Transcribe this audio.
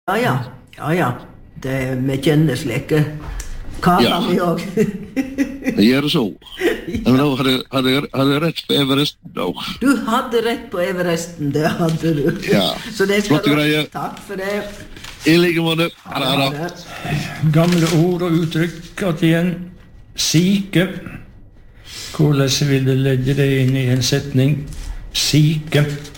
Ja. Vi känner släcke. Karan jag. Det gör det så. Men då hade jag rätt på Everesten då. Du hade rätt på Everesten, det hade du. Ja. Så det ska Flotte greier. Tack för det. I like måte. Ha det. Gamle ord og uttrykk at igjen. Sike. Hvordan vil du legge det inn i en setning? Sike.